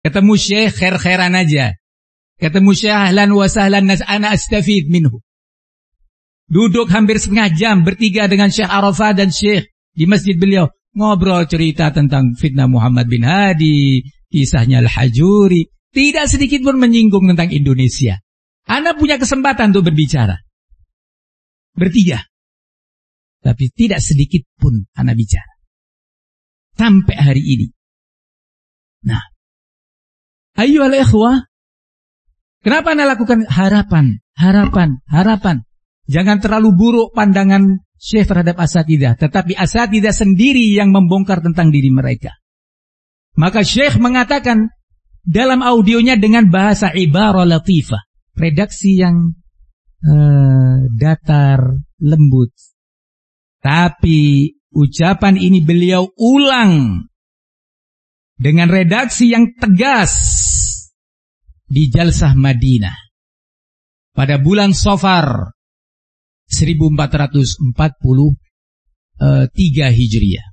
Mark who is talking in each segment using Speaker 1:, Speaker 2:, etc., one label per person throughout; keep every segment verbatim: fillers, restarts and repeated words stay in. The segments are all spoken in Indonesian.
Speaker 1: Ketemu syekh khair-khairan aja. Ketemu syekh ahlan wa sahlan nas ana astafid minhu. Duduk hampir setengah jam bertiga dengan Syekh Arafah dan syekh di masjid beliau. Ngobrol cerita tentang fitnah Muhammad bin Hadi, kisahnya Al-Hajuri. Tidak sedikit pun menyinggung tentang Indonesia. Ana punya kesempatan untuk berbicara. Bertiga. Tapi tidak sedikit pun ana bicara. Sampai hari ini. Nah. Ayyuhal ikhwah. Kenapa ana lakukan harapan, harapan, harapan. Jangan terlalu buruk pandangan syekh terhadap asatidah. Tetapi asatidah sendiri yang membongkar tentang diri mereka. Maka syekh mengatakan dalam audionya dengan bahasa ibarah latifah. Redaksi yang uh, datar, lembut. Tapi ucapan ini beliau ulang dengan redaksi yang tegas di Jalsah Madinah pada bulan Safar seribu empat ratus empat puluh tiga Hijriah.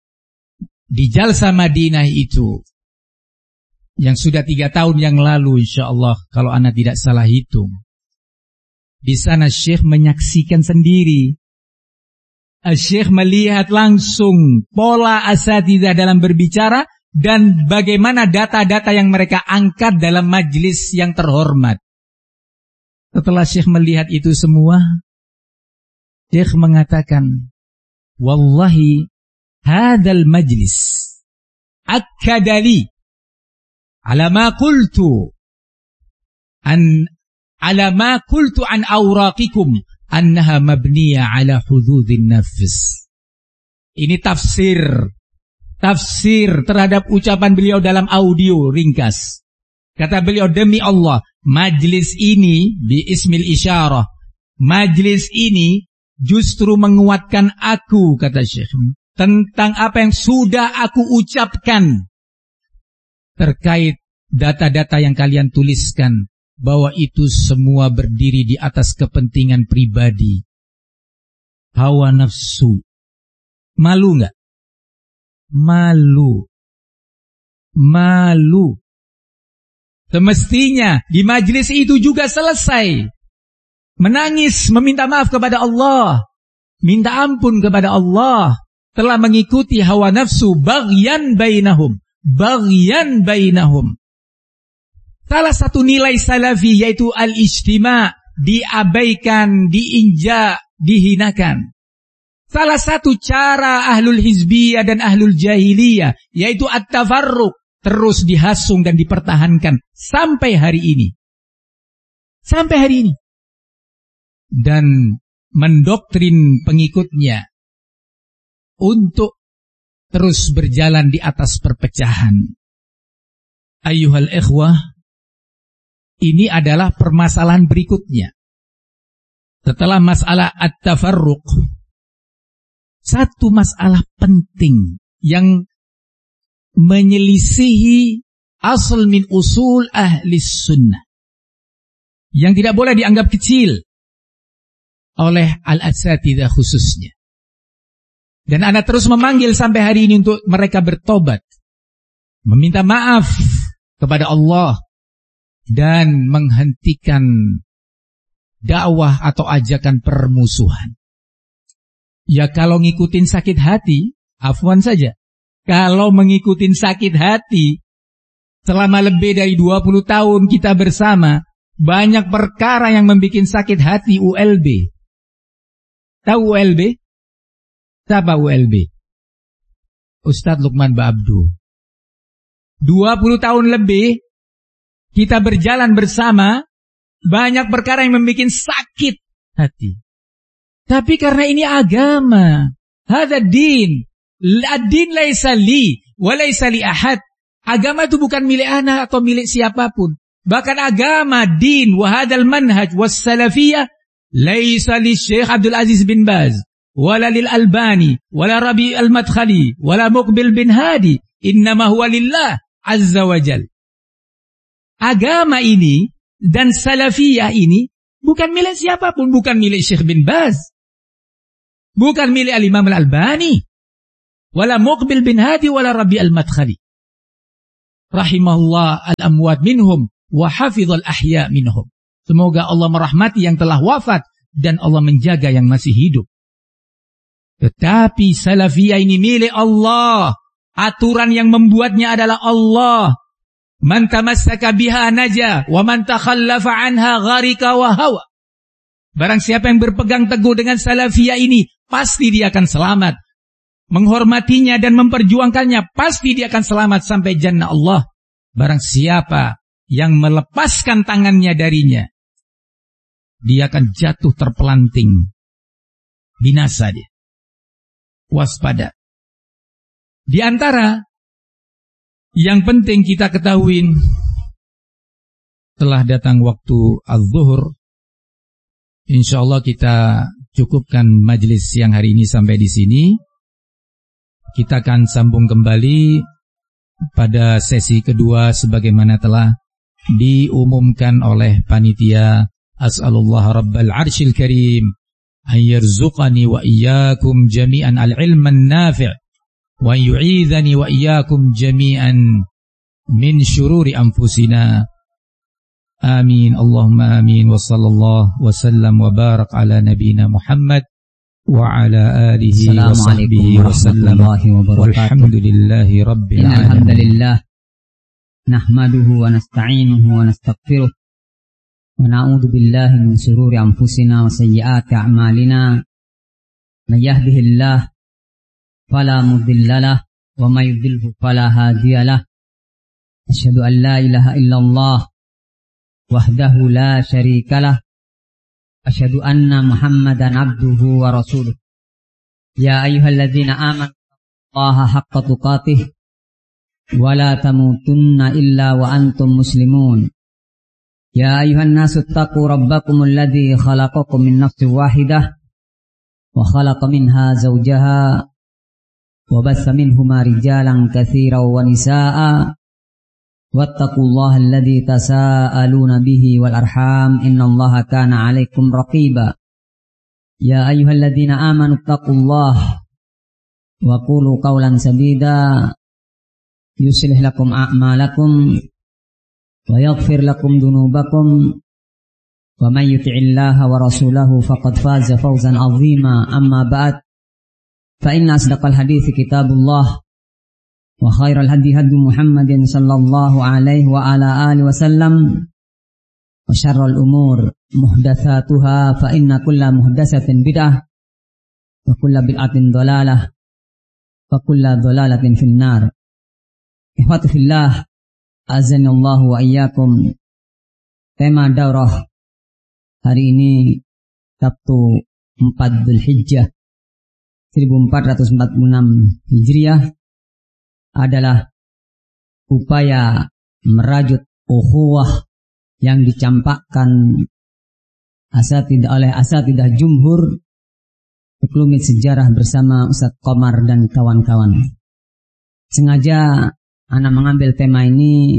Speaker 1: Di Jalsah Madinah itu yang sudah tiga tahun yang lalu insyaallah kalau ana tidak salah hitung. Di sana Syekh menyaksikan sendiri. Syekh melihat langsung pola asatidzah dalam berbicara dan bagaimana data-data yang mereka angkat dalam majlis yang terhormat. Setelah Syekh melihat itu semua, Syekh mengatakan, "Wallahi hadzal majlis akkadali ala ma qultu an ala ma qultu an awraqikum annaha mabniya ala hududin nafs." Ini tafsir tafsir terhadap ucapan beliau dalam audio ringkas. Kata beliau, demi Allah, majlis ini bi ismil isyarah, majlis ini justru menguatkan aku, kata Syekh, tentang apa yang sudah aku ucapkan terkait data-data yang kalian tuliskan, bahwa itu semua berdiri di atas kepentingan pribadi, hawa nafsu. Malu nggak? Malu. Malu. Semestinya di majlis itu juga selesai menangis, meminta maaf kepada Allah, minta ampun kepada Allah, telah mengikuti hawa nafsu baghyan bainahum, baghyan bainahum. Salah satu nilai salafi yaitu al-ijtima', diabaikan, diinjak, dihinakan. Salah satu cara ahlul hizbiyah dan ahlul jahiliyah yaitu at-tafarruq, terus dihasung dan dipertahankan sampai hari ini. Sampai hari ini. Dan mendoktrin pengikutnya untuk terus berjalan di atas perpecahan. Ayyuhal ikhwah, ini adalah permasalahan berikutnya. Setelah masalah at-tafarruq, satu masalah penting yang menyelisihi asal min usul ahli sunnah, yang tidak boleh dianggap kecil oleh al-asatidzah khususnya. Dan ana terus memanggil sampai hari ini untuk mereka bertobat, meminta maaf kepada Allah, dan menghentikan dakwah atau ajakan permusuhan. Ya kalau ngikutin sakit hati, afwan saja. Kalau mengikutin sakit hati, selama lebih dari dua puluh tahun kita bersama, banyak perkara yang membuat sakit hati. U L B. Tahu U L B? Siapa U L B? Ustadz Lukman Ba'abdu. dua puluh tahun lebih kita berjalan bersama, banyak perkara yang membuat sakit hati. Tapi karena ini agama, hadza din, ad-din laisa li wa laisa li ahad. Agama itu bukan milik anak atau milik siapapun. Bahkan agama, din, wa hadzal manhaj was salafiyah laisa li Syekh Abdul Aziz bin Baz, wala lil Albani, wala Rabi al-Madkhali, wala Muqbil bin Hadi, innama huwa lillah azza wa jal. Agama ini dan salafiyah ini bukan milik siapapun, bukan milik Syekh bin Baz, bukan milik al-Imam al-Albani, wala Muqbil bin Hadi, wala Rabi al-Madkhali. rahimahullah al-amwat minhum wa hafizal ahya minhum. Semoga Allah merahmati yang telah wafat dan Allah menjaga yang masih hidup. Tetapi salafiyah ini milik Allah. Aturan yang membuatnya adalah Allah. Man tamassaka biha naja wa man takhallafa anha gharika wa hawa. Barang siapa yang berpegang teguh dengan salafiyah ini, pasti dia akan selamat. Menghormatinya dan memperjuangkannya, pasti dia akan selamat sampai jannah Allah. Barang siapa yang melepaskan tangannya darinya, dia akan jatuh terpelanting. Binasa dia. Waspada. Di antara yang penting kita ketahui, telah datang waktu az-zuhur. InsyaAllah kita cukupkan majelis siang hari ini sampai di sini. Kita akan sambung kembali pada sesi kedua sebagaimana telah diumumkan oleh panitia. As'alullah Rabbal Arshil Karim an yarzuqani wa iyyakum jami'an al-ilman nafi' wa yu'idhani wa iyyakum jami'an min syururi anfusina. Amin. Allahumma amin. Wa sallallahu wa sallam wa barak ala nabina Muhammad wa ala alihi wa sahbihi wa sallam. Walhamdulillahi rabbil alamin.
Speaker 2: Alhamdulillah. Nahmaduhu wa nasta'inuhu wa nastaghfiruh. Wa na'udzu billahi min shururi anfusina wa sayyiati a'malina. May yahdihillahu fala mudilla lahu wa may yudlilhu fala hadiya lahu. Asyhadu an la ilaha illallah wahdahu la syarika lah. Asyhadu anna Muhammadan abduhu wa rasuluh. Ya ayyuhalladzina amanu Allaha haqqa tuqatih wa la tamutunna illa wa antum muslimun. Ya ayyuhan nasu taqu rabbakumul ladzi khalaqakum min nafsin wahidah wa khalaqa minha zawjaha wa bassa minhuma rijalan katsiran wa nisaa'a. Wattaqullaha alladzi tasaaluna bihi wal arham innallaha kana 'alaikum raqiba. Ya ayyuhalladzina amanu taqullaha wa qulu qawlan sadida yuslih lakum a'malakum wa yaghfir lakum dhunubakum wa may yuti'illaha wa rasulahu faqad faza fawzan 'azima. Amma ba'd, fa inna asdaqal hadithi kitabullah wa khairal hadi hadi Muhammadin sallallahu alaihi wa ala alihi wasallam wa syarrul umur muhdatsatuha fa inna kulla muhdatsatin bid'ah wa kulla bid'atin dhalalah wa kulla dhalalatin finnar. Ikhwati fillah, azanallahu wa iyyakum. Tema daurah hari ini Sabtu empat Dzulhijjah seribu empat ratus empat puluh enam Hijriah adalah upaya merajut ukhuwah yang dicampakkan asatidah oleh asatidah jumhur Sekelumit Sejarah bersama Ustaz Qomar dan kawan-kawan. Sengaja anak mengambil tema ini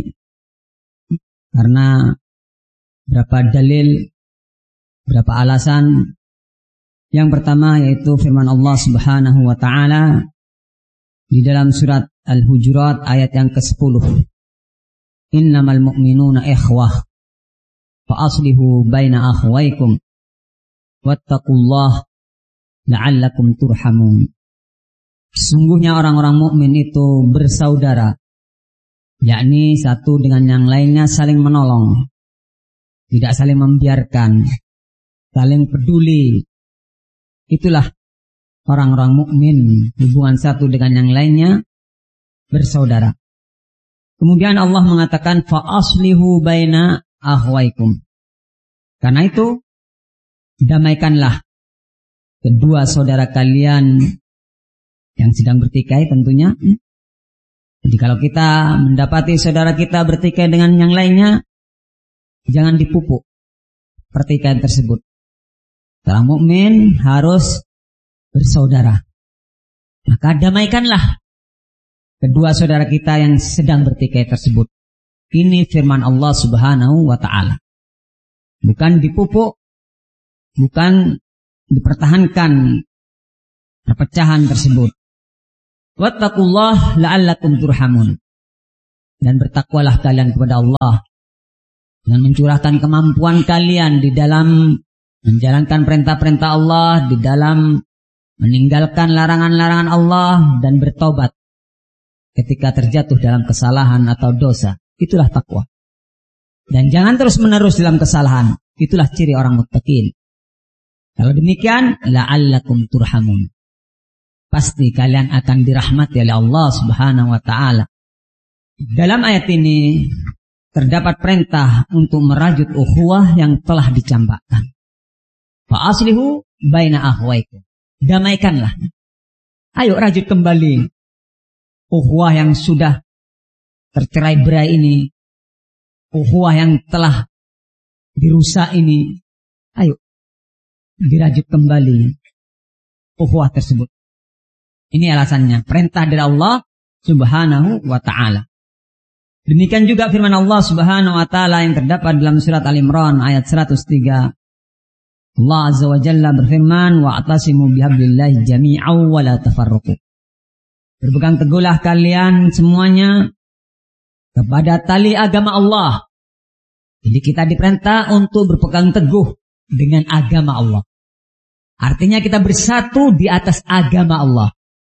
Speaker 2: karena berapa dalil, berapa alasan. Yang pertama yaitu firman Allah Subhanahu wa taala di dalam surat Al-Hujurat ayat yang kesepuluh. Innamal mu'minuna ikhwah fa aslihu baina akhwaykum wattaqullaha la'allakum turhamun. Sesungguhnya orang-orang mukmin itu bersaudara, yakni satu dengan yang lainnya saling menolong, tidak saling membiarkan, saling peduli. Itulah orang-orang mukmin, hubungan satu dengan yang lainnya bersaudara. Kemudian Allah mengatakan fa aslihu baina akhwaikum. Karena itu damaikanlah kedua saudara kalian yang sedang bertikai tentunya. Jadi kalau kita mendapati saudara kita bertikai dengan yang lainnya, jangan dipupuk pertikaian tersebut. Orang mukmin harus bersaudara. Maka damaikanlah kedua saudara kita yang sedang bertikai tersebut. Ini firman Allah Subhanahu wa ta'ala. Bukan dipupuk, bukan dipertahankan perpecahan tersebut. Wattaqullah la'allakum turhamun. dan bertakwalah kalian kepada Allah dengan mencurahkan kemampuan kalian di dalam menjalankan perintah-perintah Allah, di dalam meninggalkan larangan-larangan Allah, dan bertobat ketika terjatuh dalam kesalahan atau dosa. Itulah takwa. Dan jangan terus-menerus dalam kesalahan. Itulah ciri orang muttaqin. Kalau demikian, la'allakum turhamun. Pasti kalian akan dirahmati oleh Allah Subhanahu wa ta'ala. Dalam ayat ini terdapat perintah untuk merajut ukhuwah yang telah dicampakkan. Fa aslihu baina akhwaikum. Damaikanlah. Ayo rajut kembali ukhuwah yang sudah tercerai-berai ini, ukhuwah yang telah dirusak ini. Ayo dirajut kembali ukhuwah tersebut. Ini alasannya, perintah dari Allah Subhanahu wa ta'ala. Demikian juga firman Allah Subhanahu wa ta'ala yang terdapat dalam surat Al-Imran ayat seratus tiga. Allah Azza wa Jalla berfirman, wa'tasimu bihablillahi jami'aw wa la tafarruqu. Berpegang teguhlah kalian semuanya kepada tali agama Allah. Jadi kita diperintah untuk berpegang teguh dengan agama Allah. Artinya kita bersatu di atas agama Allah.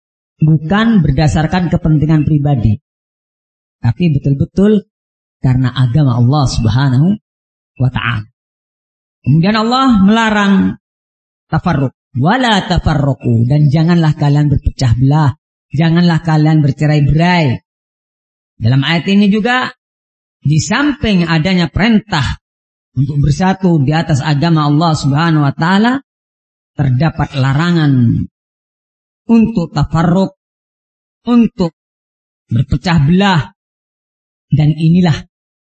Speaker 2: Bukan berdasarkan kepentingan pribadi. Tapi betul-betul karena agama Allah Subhanahu wa ta'ala. Kemudian Allah melarang tafarruq. Wala tafarruqu. Dan janganlah kalian berpecah belah. Janganlah kalian bercerai-berai. Dalam ayat ini juga, di samping adanya perintah untuk bersatu di atas agama Allah Subhanahu wa ta'ala, terdapat larangan untuk tafarruq, untuk berpecah belah. Dan inilah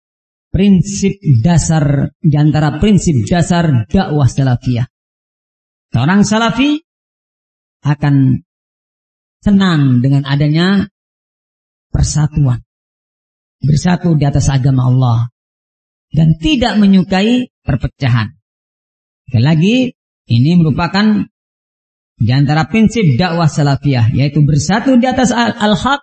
Speaker 2: prinsip dasar di antara prinsip dasar dakwah salafiyah. Seorang salafi akan senang dengan adanya persatuan, bersatu di atas agama Allah, dan tidak menyukai perpecahan. Sekali lagi, ini merupakan di antara prinsip dakwah salafiyah, yaitu bersatu di atas al-haq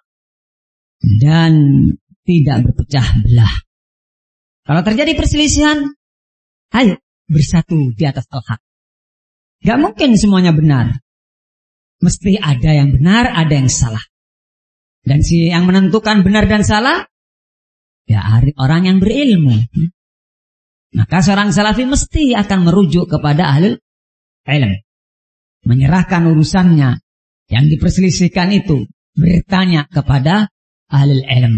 Speaker 2: dan tidak berpecah belah. Kalau terjadi perselisihan, ayo bersatu di atas al-haq. Gak mungkin semuanya benar. Mesti ada yang benar, ada yang salah. Dan si yang menentukan benar dan salah, ya orang yang berilmu. Maka seorang salafi mesti akan merujuk kepada ahlul ilm. Menyerahkan urusannya yang diperselisihkan itu, bertanya kepada ahlul ilm.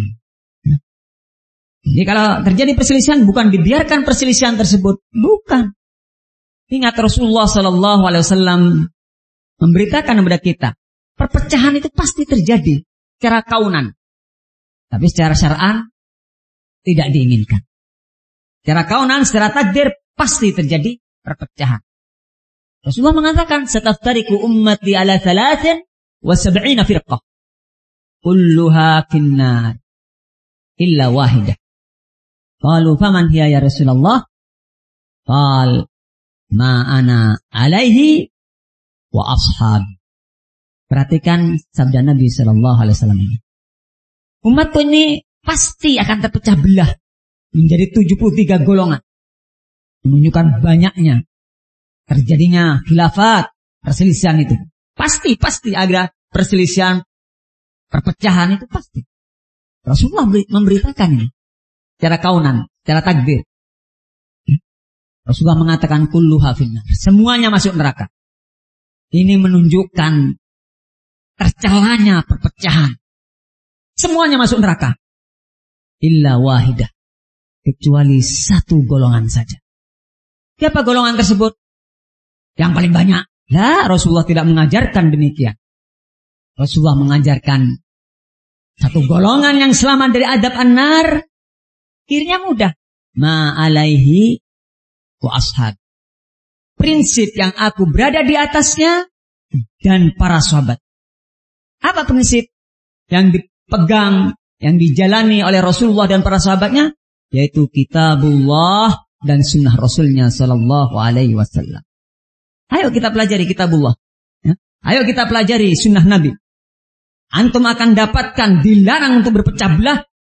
Speaker 2: Jadi kalau terjadi perselisihan, bukan dibiarkan perselisihan tersebut. Bukan. Ingat Rasulullah Sallallahu Alaihi Wasallam memberitakan kepada kita, perpecahan itu pasti terjadi secara kaunan. Tapi secara syar'an tidak diinginkan. Secara kaunan, secara takdir pasti terjadi perpecahan. Rasulullah mengatakan, "Sataftariqu ummati ala thalathin wa sab'ina firqah. Kulluha finnar illa wahidah." Qalu faman hiya ya Rasulullah? Qal ma ana alaihi wa ashab. Perhatikan sabda Nabi Sallallahu Alaihi Wasallam ini. Umatku ini pasti akan terpecah belah menjadi tujuh puluh tiga golongan. Menunjukkan banyaknya terjadinya khilafat, perselisihan itu. Pasti, pasti ada perselisihan, perpecahan itu pasti. Rasulullah memberitakan ini secara kaunan, secara takdir. Rasulullah mengatakan kulluha finnar, semuanya masuk neraka. Ini menunjukkan tercelanya perpecahan. Semuanya masuk neraka. Illa wahidah, kecuali satu golongan saja. Siapa golongan tersebut? Yang paling banyak. Lah, Rasulullah tidak mengajarkan demikian. Rasulullah mengajarkan satu golongan yang selamat dari adab an-nar. Akhirnya mudah. Ma alaihi wa ashab. Prinsip yang aku berada di atasnya dan para sahabat. Apa prinsip yang dipegang, yang dijalani oleh Rasulullah dan para sahabatnya? Yaitu kitabullah dan sunnah Rasulnya Sallallahu Alaihi Wasallam. Ayo kita pelajari kitabullah. Ya. Ayo kita pelajari sunnah Nabi. Antum akan dapatkan dilarang untuk berpecah belah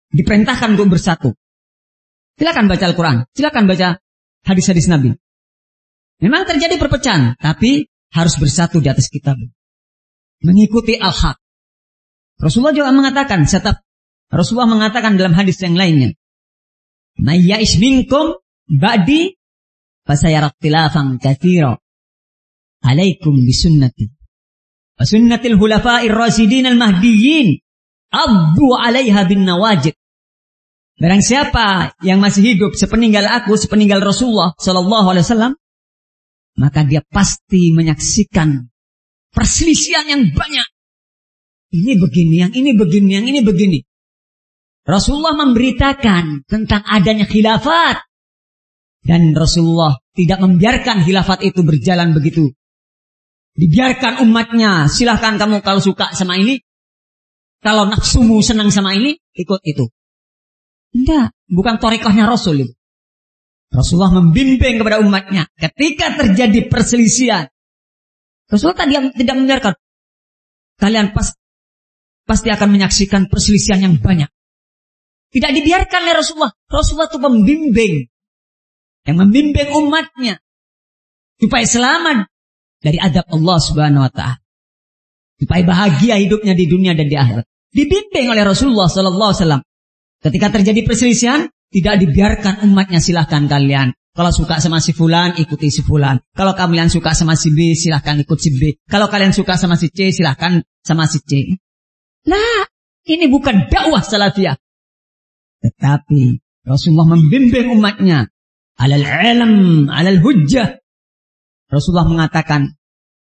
Speaker 2: diperintahkan untuk bersatu. Silakan baca Al-Quran, silakan baca hadis-hadis Nabi. Memang terjadi perpecahan, tapi harus bersatu di atas kitab. Mengikuti al-haq. Rasulullah juga mengatakan, tetap Rasulullah mengatakan dalam hadis yang lainnya, "May ya'ish minkum ba'di fasayara ikhtilafan katsira. Alaikum bisunnati wa sunnatil khulafa'ir rasyidin al-mahdiyyin. Abdu 'alaiha bin nawajid." Barang siapa yang masih hidup sepeninggal aku, sepeninggal Rasulullah sallallahu alaihi wasallam, maka dia pasti menyaksikan perselisihan yang banyak. Ini begini, yang ini begini, yang ini begini. Rasulullah memberitakan tentang adanya khilafat. Dan Rasulullah tidak membiarkan khilafat itu berjalan begitu. Dibiarkan umatnya, silahkan kamu kalau suka sama ini. Kalau nafsumu senang sama ini, ikut itu. Enggak, bukan thariqahnya Rasul itu. Rasulullah membimbing kepada umatnya. Ketika terjadi perselisihan, Rasulullah tadi tidak membiarkan. Kalian pas, pasti akan menyaksikan perselisihan yang banyak. Tidak dibiarkan oleh Rasulullah. Rasulullah itu membimbing. Yang membimbing umatnya. Supaya selamat dari adab Allah subhanahu wa ta'ala. Supaya bahagia hidupnya di dunia dan di akhirat. Dibimbing oleh Rasulullah sallallahu alaihi wasallam. Ketika terjadi perselisihan, tidak dibiarkan umatnya, silahkan kalian. Kalau suka sama si fulan, ikuti si fulan. Kalau kalian suka sama si B, silahkan ikut si B. Kalau kalian suka sama si C, silahkan sama si C. Nah, ini bukan dakwah salafiyah. Tetapi Rasulullah membimbing umatnya. Alal ilm, alal hujjah. Rasulullah mengatakan,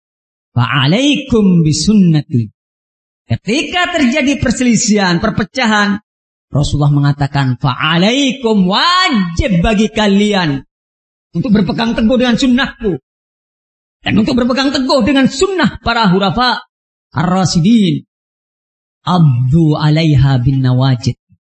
Speaker 2: fa'alaikum bisunnati. Ketika terjadi perselisihan, perpecahan, Rasulullah mengatakan, fa'alaikum, wajib bagi kalian untuk berpegang teguh dengan sunnahku. Dan untuk berpegang teguh dengan sunnah para hurafa ar-rasyidin. Abdu alaiha bin nawajid.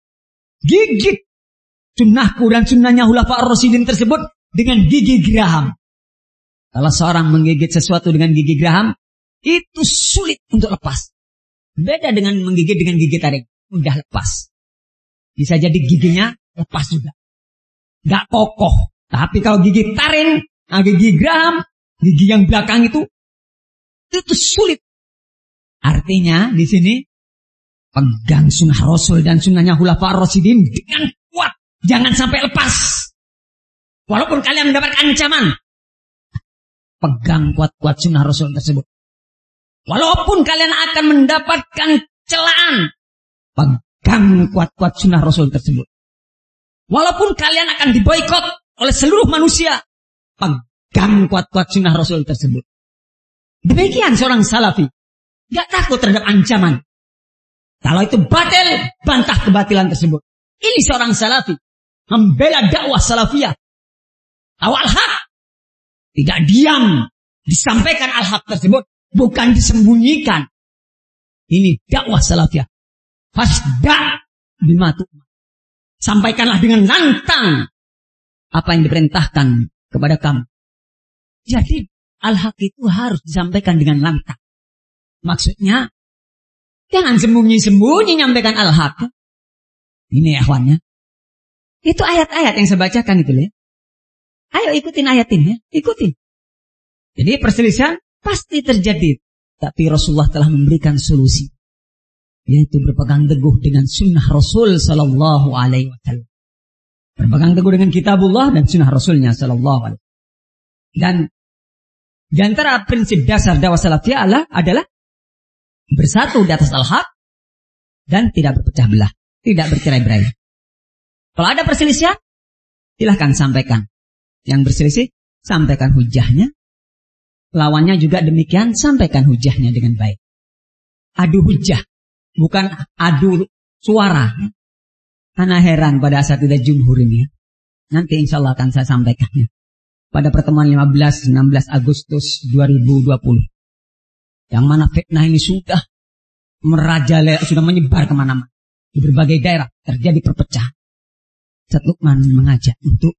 Speaker 2: Gigit sunnahku dan sunnahnya hurafa ar-rasyidin tersebut dengan gigi geraham. Kalau seorang menggigit sesuatu dengan gigi geraham, itu sulit untuk lepas. Beda dengan menggigit dengan gigi taring. Mudah lepas. Bisa jadi giginya lepas juga. Gak kokoh. Tapi kalau gigi taring, nah gigi geraham, gigi yang belakang itu, itu sulit. Artinya di sini, pegang sunnah Rasul dan sunnahnya khulafa ar-rasyidin dengan kuat. Jangan sampai lepas. Walaupun kalian mendapat ancaman, pegang kuat-kuat sunnah Rasul tersebut. Walaupun kalian akan mendapatkan celaan, pegang kuat-kuat sunnah Rasul tersebut. Walaupun kalian akan diboikot oleh seluruh manusia, pegang kuat-kuat sunnah Rasul tersebut. Demikian seorang salafi. Gak takut terhadap ancaman. Kalau itu batil, bantah kebatilan tersebut. Ini seorang salafi. Membela dakwah salafiyah. Awal hak. Tidak diam. Disampaikan al-haq tersebut. Bukan disembunyikan. Ini dakwah salafiyah. Fasda' bima tu'mar. Sampaikanlah dengan lantang apa yang diperintahkan kepada kamu. Jadi al-haq itu harus disampaikan dengan lantang. Maksudnya jangan sembunyi-sembunyi nyampaikan al-haq. Ini ikhwannya. Itu ayat-ayat yang saya bacakan itu ya. Ayo ikutin ayat ini ya. Ikutin. Jadi perselisihan pasti terjadi. Tapi Rasulullah telah memberikan solusi. Yaitu berpegang teguh dengan sunnah Rasul sallallahu alaihi wasallam. Berpegang teguh dengan kitabullah dan sunnah Rasulnya sallallahu alaihi wasallam. Dan di antara prinsip dasar dakwah salafiyah adalah, adalah bersatu di atas al-haq dan tidak berpecah belah, tidak bercerai-berai. Kalau ada perselisihan, silahkan sampaikan. Yang berselisih, sampaikan hujahnya. Lawannya juga demikian, sampaikan hujahnya dengan baik. Adu hujah, bukan adu suara. Karena heran pada asatidzah jumhur ini. Nanti insya Allah akan saya sampaikannya. Pada pertemuan lima belas enam belas Agustus dua ribu dua puluh. Yang mana fitnah ini sudah merajalela, sudah menyebar kemana-mana. Di berbagai daerah terjadi perpecahan. Ustaz Lukman mengajak untuk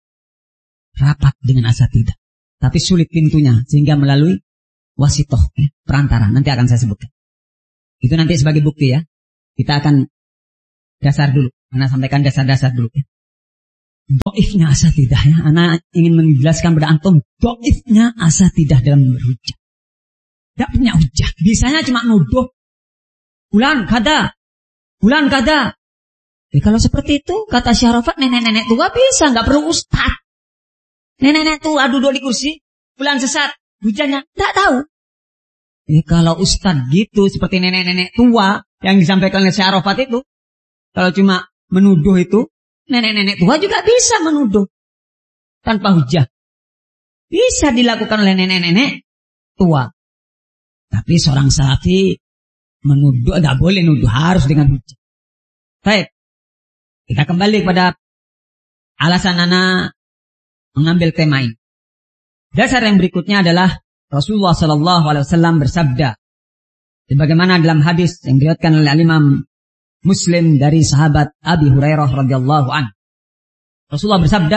Speaker 2: rapat dengan asatidzah. Tapi sulit pintunya, sehingga melalui wasitoh, ya, perantara. Nanti akan saya sebutkan. Itu nanti sebagai bukti ya. Kita akan dasar dulu. Ana sampaikan dasar-dasar dulu. Doifnya asatidah ya. Ana ingin menjelaskan pada antum doifnya asatidah dalam berhujjah. Tidak punya hujjah. Bisanya cuma nuduh. Bulan kada. Bulan kada. Ya, kalau seperti itu, kata Syarafat, nenek-nenek tua bisa. Nggak perlu ustaz. Nenek-nenek tua duduk di kursi. Bulan sesat. Hujjahnya. Tidak tahu. Ya, kalau ustaz gitu, seperti nenek-nenek tua yang disampaikan oleh Syarafat itu. Kalau cuma menuduh itu, nenek-nenek tua juga bisa menuduh. Tanpa hujjah. Bisa dilakukan oleh nenek-nenek tua. Tapi seorang salafi menuduh, tidak boleh nuduh, harus dengan hujjah. Baik, kita kembali kepada alasan ana mengambil tema ini. Dasar yang berikutnya adalah Rasulullah Sallallahu Alaihi Wasallam bersabda, sebagaimana dalam hadis yang diriwayatkan oleh Imam Muslim dari sahabat Abi Hurairah radhiyallahu anhu. Rasulullah bersabda,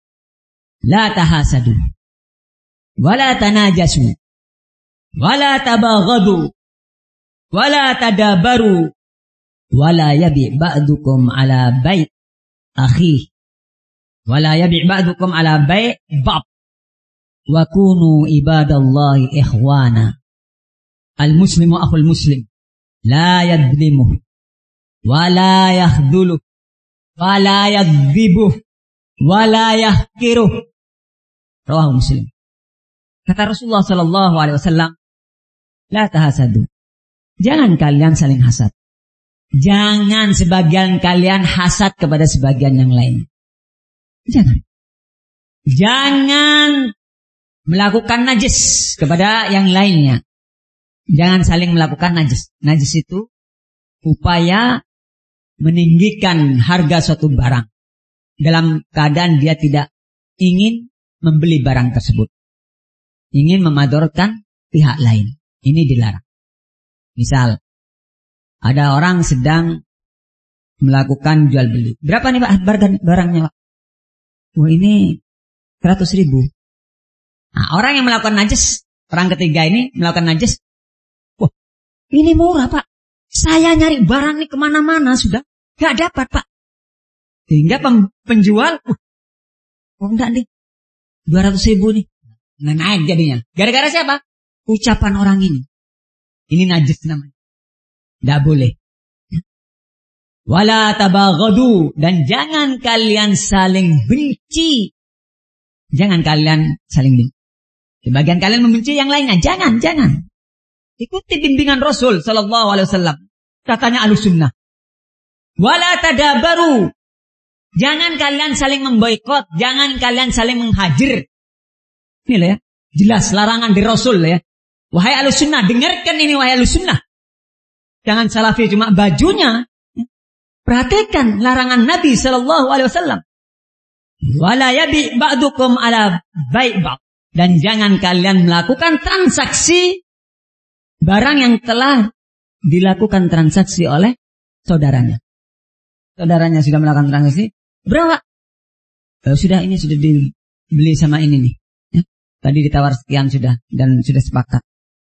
Speaker 2: la tahasadu, wala tanajasu, wala tabaghadu, wala tadabaru, wala yabi' ba'dukum ala bai' akhi, wala yabi' ba'dukum ala bai' bab, wa kunu ibadallahi ikhwana. Al-muslimu akhul muslim, la yadlimuh, wala yakhduluh, wala yakdzibuh, wala yahkiruh. Rawahu Muslim. Kata Rasulullah Sallallahu Alaihi Wasallam, la tahasadu. Jangan kalian saling hasad. Jangan sebagian kalian hasad kepada sebagian yang lain. Jangan. Jangan melakukan najis kepada yang lainnya. Jangan saling melakukan najis. Najis itu upaya meninggikan harga suatu barang dalam keadaan dia tidak ingin membeli barang tersebut. Ingin memadorkan pihak lain. Ini dilarang. Misal, ada orang sedang melakukan jual beli. Berapa nih Pak barangnya Pak? Wah ini seratus ribu. Nah, orang yang melakukan najis, orang ketiga ini melakukan najis. Wah ini murah Pak. Saya nyari barang nih kemana-mana sudah. Gak dapat Pak. Sehingga penjual, uh, oh enggak nih, dua ratus ribu nih. Nah, naik jadinya. Gara-gara siapa? Ucapan orang ini. Ini najis namanya. Tidak boleh. Wala tabaghadu. Dan jangan kalian saling benci. Jangan kalian saling benci. Sebagian kalian membenci yang lainnya. Jangan, jangan. Ikuti bimbingan Rasul Sallallahu Alaihi Wasallam. Katanya Ahlussunnah. Wala tadabaru. Jangan kalian saling memboikot. Jangan kalian saling menghajir. Ini lah ya. Jelas larangan di Rasul ya. Wahai Ahlussunnah, dengarkan ini wahai Ahlussunnah. Jangan salafi cuma bajunya. Perhatikan larangan Nabi Sallallahu Alaihi Wasallam. Wala yabi' ba'dukum ala bai' ba'd. Dan jangan kalian melakukan transaksi barang yang telah dilakukan transaksi oleh saudaranya. Saudaranya sudah melakukan transaksi. Berapa? Oh, sudah ini sudah dibeli sama ini nih. Ya. Tadi ditawar sekian sudah dan sudah sepakat.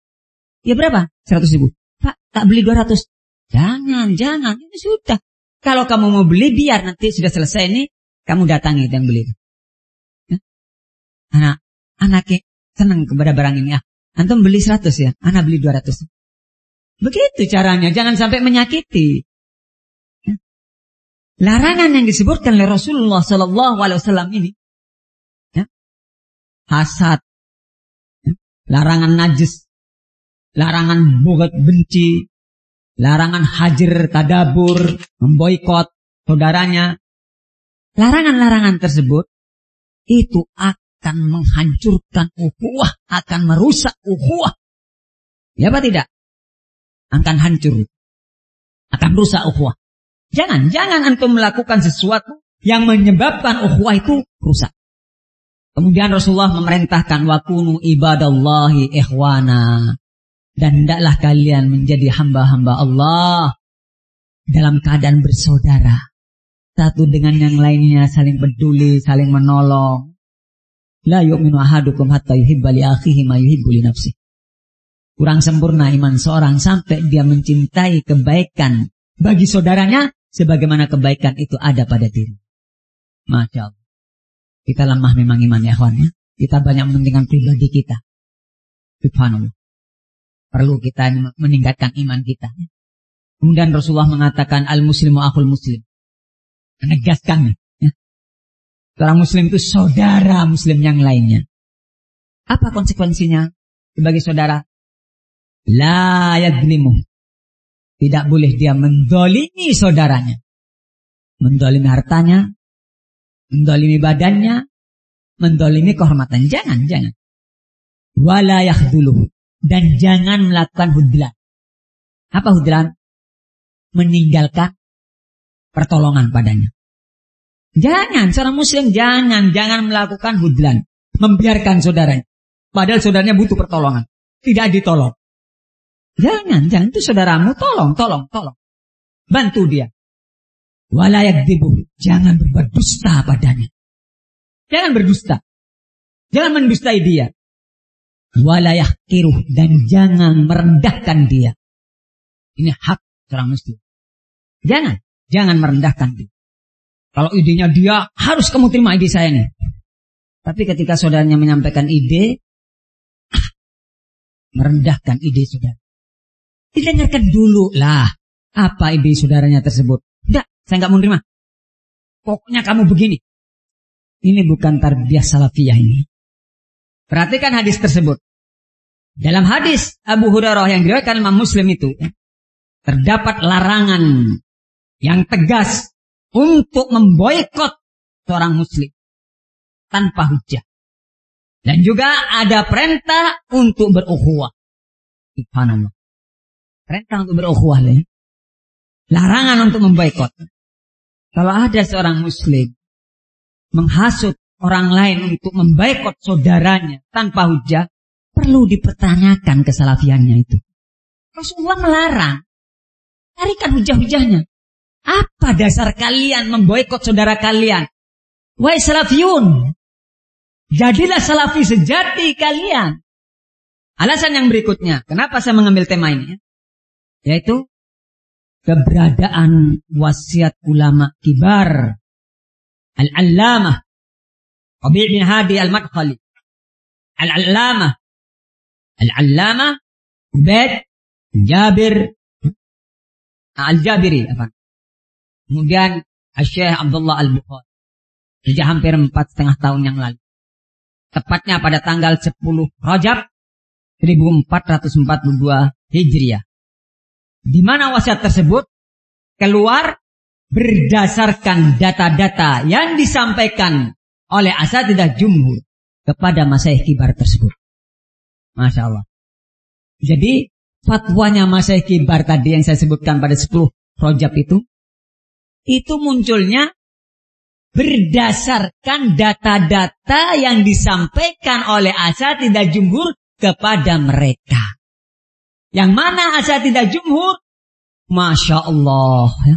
Speaker 2: Ya berapa? seratus ribu. Pak, tak beli dua ratus. Jangan, jangan. Ini sudah. Kalau kamu mau beli, biar nanti sudah selesai ini, kamu datangi yang beli. Ya. Anak, anaknya senang kepada barang ini. Ah, antum beli seratus ya, anak beli dua ratus. Begitu caranya, jangan sampai menyakiti. Ya. Larangan yang disebutkan oleh Rasulullah Sallallahu Alaihi Wasallam ini, ya. Hasad, ya. Larangan najis, larangan bugat benci, larangan hajir tadabur, memboikot saudaranya. Larangan-larangan tersebut itu akan menghancurkan ukhuwah, akan merusak ukhuwah. Ya apa tidak? Akan hancur, akan rusak ukhuwah. Jangan, jangan antum melakukan sesuatu yang menyebabkan ukhuwah itu rusak. Kemudian Rasulullah memerintahkan wakunu ibadallahi ikhwana. Dan hendaklah kalian menjadi hamba-hamba Allah dalam keadaan bersaudara. Satu dengan yang lainnya saling peduli, saling menolong. La yu'minu ahadukum hatta yuhibba li akhihi ma yuhibbu li nafsihi. Kurang sempurna iman seorang sampai dia mencintai kebaikan bagi saudaranya sebagaimana kebaikan itu ada pada diri. Masya Allah. Kita lemah memang iman ya kawan ya. Kita banyak mementingkan pribadi kita. Subhanallah. Perlu kita meningkatkan iman kita. Kemudian Rasulullah mengatakan al-muslimu akhul muslim. Menegaskan ya. Seorang muslim itu saudara muslim yang lainnya. Apa konsekuensinya sebagai saudara? La yadlimu. Tidak boleh dia mendolimi saudaranya. Mendolimi hartanya, mendolimi badannya, mendolimi kehormatan. Jangan, jangan. Wala yakhduluh. Dan jangan melakukan hudlan. Apa hudlan? Meninggalkan pertolongan padanya. Jangan, seorang muslim jangan, jangan melakukan hudlan. Membiarkan saudaranya. Padahal saudaranya butuh pertolongan. Tidak ditolong. Jangan, jangan. Itu saudaramu, tolong, tolong, tolong. Bantu dia. Wala yakdzibu. Jangan berbuat dusta padanya. Jangan berdusta. Jangan mendustai dia. Wala yahqiruh. Dan jangan merendahkan dia. Ini hak seorang muslim. Jangan, jangan merendahkan dia. Kalau idenya dia, harus kamu terima ide saya nih. Tapi ketika saudaranya menyampaikan ide, merendahkan ide saudara. Didengarkan dulu lah. Apa ide saudaranya tersebut? Tidak, saya nggak mau terima. Pokoknya kamu begini. Ini bukan tarbiyah salafiyah ini. Perhatikan hadis tersebut. Dalam hadis Abu Hurairah yang diriwayatkan Imam Muslim itu, terdapat larangan yang tegas untuk memboikot seorang muslim tanpa hujah. Dan juga ada perintah untuk berukhuwah. Subhanallah. Perintah untuk berukhuwah. Larangan untuk memboikot. Kalau ada seorang muslim menghasut orang lain untuk memboikot saudaranya tanpa hujah, perlu dipertanyakan kesalafiannya itu. Rasulullah melarang. Carikan hujah-hujahnya. Apa dasar kalian memboikot saudara kalian? Wahai salafiyun, jadilah salafi sejati kalian. Alasan yang berikutnya, kenapa saya mengambil tema ini? Yaitu keberadaan wasiat ulama kibar. Al-Allamah Rabi' bin Hadi Al-Madkhali. Al-Allamah Al-Allamah Ubaid Jabir Al-Jabiri apa? Kemudian Syekh Abdullah Al-Bukhari. Sejak hampir empat setengah tahun yang lalu. Tepatnya pada tanggal sepuluh Rajab seribu empat ratus empat puluh dua Hijriah. Di mana wasiat tersebut keluar berdasarkan data-data yang disampaikan oleh asatidzah jumhur kepada masyayikh kibar tersebut. Masya Allah. Jadi fatwanya masyayikh kibar tadi yang saya sebutkan pada sepuluh Rajab itu, itu munculnya berdasarkan data-data yang disampaikan oleh asatidzah jumhur kepada mereka. Yang mana asatidzah jumhur, Masya Allah, ya,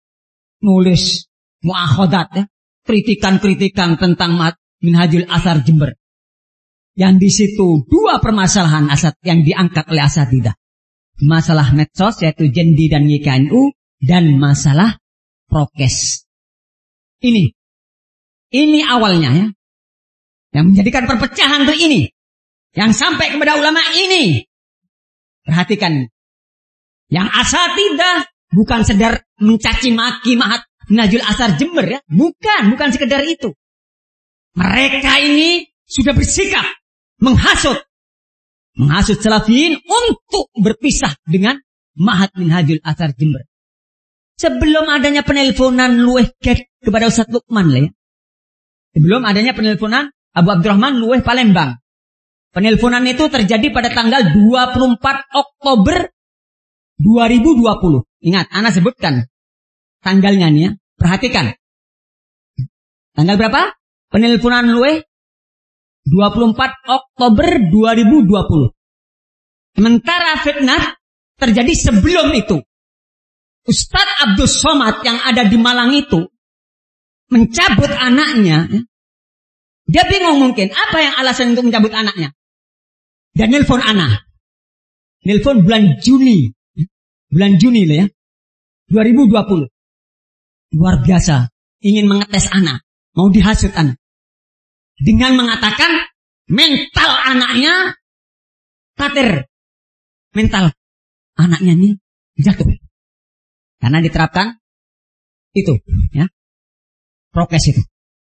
Speaker 2: nulis mu'akhadat, ya, kritikan-kritikan tentang Minhajul Athar Jember. Yang di situ dua permasalahan asat yang diangkat oleh asatidzah. Masalah medsos yaitu Jendi dan Y K N U dan masalah prokes. Ini, ini awalnya ya, yang menjadikan perpecahan itu ini, yang sampai kepada ulama ini. Perhatikan, yang asatidzah bukan sedar mencaci maki Mahat Minhajul Athar Jember ya, bukan, bukan sekedar itu. Mereka ini sudah bersikap menghasut, menghasut salafiyin untuk berpisah dengan Mahat Minhajul Athar Jember. Sebelum adanya penelponan luweh kepada Ustaz Lukman lah ya. Sebelum adanya penelponan Abu Abdurrahman luweh Palembang. Penelponan itu terjadi pada tanggal dua puluh empat Oktober dua ribu dua puluh. Ingat, ana sebutkan tanggalnya nih ya. Perhatikan. Tanggal berapa? Penelponan luweh dua puluh empat Oktober dua ribu dua puluh. Sementara fitnah terjadi sebelum itu. Ustadz Abdus Somad yang ada di Malang itu mencabut anaknya. Dia bingung mungkin apa yang alasan untuk mencabut anaknya. Dan nelpon anak. Nelpon bulan Juni. Bulan Juni lah ya. dua ribu dua puluh. luar biasa, ingin mengetes anak, mau dihasut anak. Dengan mengatakan mental anaknya kater. Mental anaknya ini jatuh. Karena diterapkan itu, ya. Prokes itu.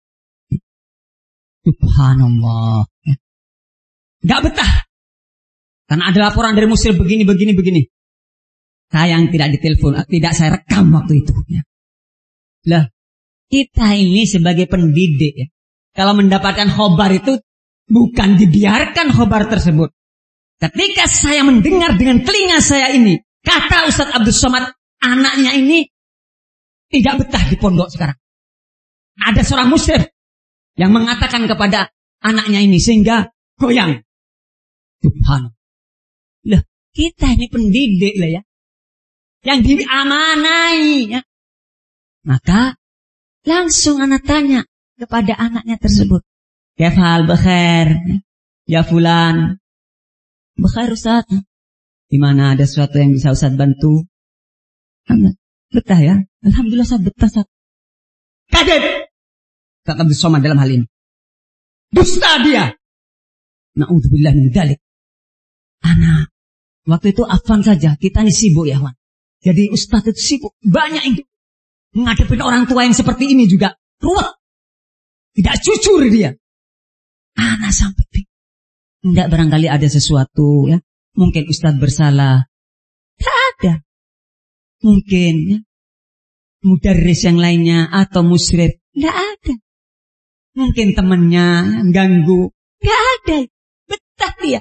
Speaker 2: Subhanallah. Ya. Gak betah. Karena ada laporan dari muslim begini, begini, begini. Saya yang tidak ditelepon, tidak saya rekam waktu itu. Ya. Lah, kita ini sebagai pendidik, ya, kalau mendapatkan khobar itu bukan dibiarkan khobar tersebut. Ketika saya mendengar dengan telinga saya ini, kata Ustadz Abdul Somad, anaknya ini tidak betah di pondok sekarang. Ada seorang muslim yang mengatakan kepada anaknya ini sehingga goyang. Subhanallah. Lah, kita ini pendidik lah ya, yang diamanai ya. Maka langsung anak tanya kepada anaknya tersebut, "Kefal bekhair, ya fulan." "Bekhair Ustaz." "Di mana ada sesuatu yang bisa Ustaz bantu?" "Anak, betah ya." "Alhamdulillah Ustaz, betah Ustaz." Kaget Ustaz Abdul Somad dalam hal ini. Dusta dia. Na'udzubillah min dzalik. Anak, waktu itu afwan saja, kita ini sibuk ya, Wan. Jadi Ustaz itu sibuk, banyak yang menghadapi orang tua yang seperti ini juga ruwet. Tidak jujur dia. Anak sampai tidak, barangkali ada sesuatu ya. Mungkin Ustaz bersalah. Tidak ada. Mungkin ya, mudarris yang lainnya atau musyrif. Tidak ada. Mungkin temannya ganggu. Tidak ada. Betah dia.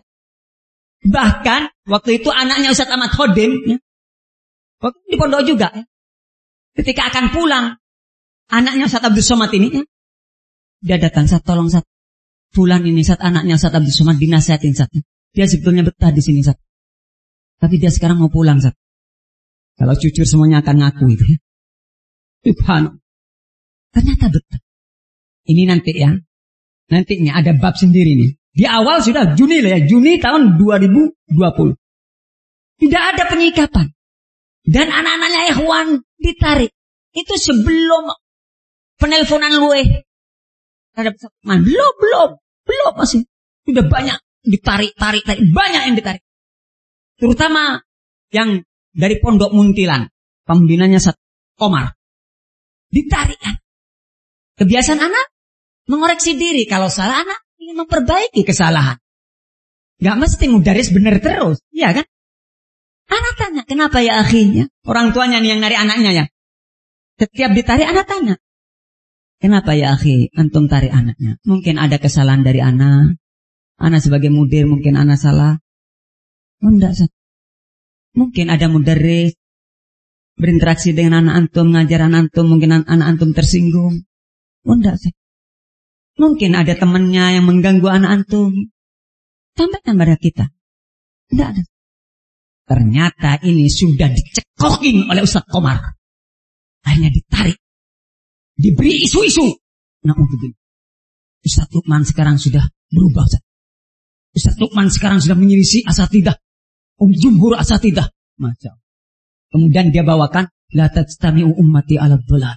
Speaker 2: Bahkan waktu itu anaknya Ustaz Ahmad Khodim ya, waktu di pondok juga ya, ketika akan pulang, anaknya Ustaz Abdul Somad ini ya, dia datang, "Ustaz, tolong Ustaz, fulan ini Ustaz, anaknya Ustaz Abdul Somad, dinasihatin Ustaz. Dia sebetulnya betah di sini Ustaz. Tapi dia sekarang mau pulang Ustaz." Kalau jujur semuanya akan ngaku itu ya. Subhanallah. Ternyata betah. Ini nanti ya, nantinya ada bab sendiri nih. Di awal sudah Juni lah ya, Juni tahun dua ribu dua puluh. Tidak ada penyikapan. Dan anak-anaknya ikhwan ditarik. Itu sebelum penelponan gue. Belum, belum, belum masih. Sudah banyak ditarik, tarik, tarik. Banyak yang ditarik. Terutama yang dari Pondok Muntilan. Pembinanya Ustaz Komar. Ditarik kan. Kebiasaan anak mengoreksi diri. Kalau salah anak ingin memperbaiki kesalahan. Gak mesti mudaris benar terus. Iya kan? Anak tanya, "Kenapa ya akhinya?" Orang tuanya nih yang narik anaknya ya. Setiap ditarik anak tanya, "Kenapa ya akhi antum tarik anaknya?" Mungkin ada kesalahan dari anak. Anak sebagai mudir mungkin anak salah. Oh enggak, Ustaz. Mungkin ada mudaris berinteraksi dengan anak antum, ngajar anak antum, mungkin anak antum tersinggung. Oh enggak, Ustaz. Mungkin ada temannya yang mengganggu anak antum. Sampaikan pada kita. Tidak ada. Ternyata ini sudah dicekokin oleh Ustaz Komar. Akhirnya ditarik. Diberi isu-isu. Nah, untuk ini. Ustaz Lukman sekarang sudah berubah, Ustaz. Ustaz Lukman sekarang sudah menyelisih asatidah. Um jumhur asatidah. Masya Allah. Kemudian dia bawakan, "La tajtami'u ummati ala dhalal."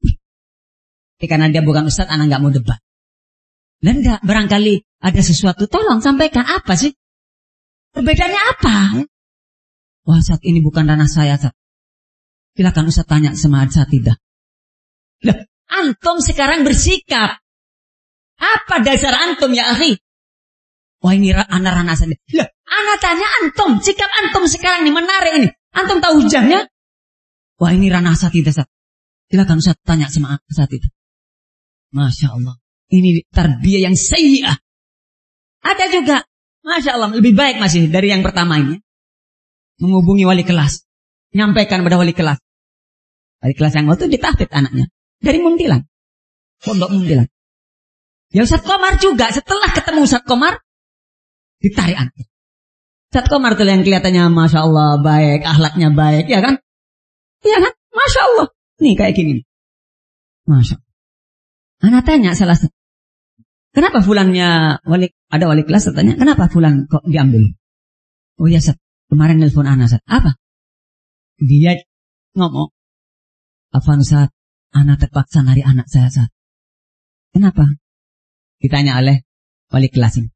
Speaker 2: Karena dia bukan Ustaz, anak nggak mau debat. Dan enggak, barangkali ada sesuatu, tolong sampaikan apa sih? Perbedaannya apa? Wah, saat ini bukan ranah saya, Ustaz. Silakan Ustaz tanya sama asatidah. Lah, antum sekarang bersikap. Apa dasar antum ya akhi? Wah, ini anak ranah saya. Lah, anak tanya antum, sikap antum sekarang ini menarik ini. Antum tahu hujahnya? Wah, ini ranah asatidah, Ustaz. Silakan Ustaz tanya sama asatidah. Masya Allah. Ini tarbiyah yang sayyi'ah. Ada juga, Masya Allah, lebih baik masih dari yang pertama ini. Menghubungi wali kelas. Nyampaikan pada wali kelas. Wali kelas yang waktu ditahfidz anaknya. Dari Muntilan. Pondok Muntilan. Ya Ustaz Komar juga, setelah ketemu Ustaz Komar, ditarik anak. Ustaz Komar itu yang kelihatannya Masya Allah baik, akhlaknya baik, ya kan? Ya kan? Masya Allah. Nih kayak gini. Masya Allah. Anak tanya salah satu. Kenapa fulannya wali, ada wali kelas tanya, kenapa fulan kok diambil? Oh ya Ustaz, kemarin nelpon anak Ustaz. Apa? Dia ngomong, "Afwan Ustaz, Ana terpaksa nari anak saya, Ustaz. Kenapa? Ditanya oleh wali kelas ini.